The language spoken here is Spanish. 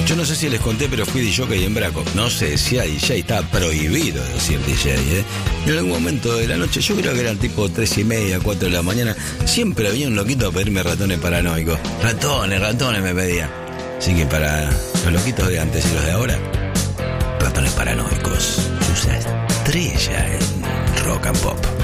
Yo no sé si les conté, pero fui DJ en Braco. No sé si hay DJ, está prohibido decir DJ, ¿eh? En algún momento de la noche, yo creo que eran tipo 3:30, 4 de la mañana, siempre había un loquito a pedirme ratones paranoicos. Ratones me pedían. Así que para los loquitos de antes y los de ahora, ratones paranoicos. Usa estrella en Rock and Pop.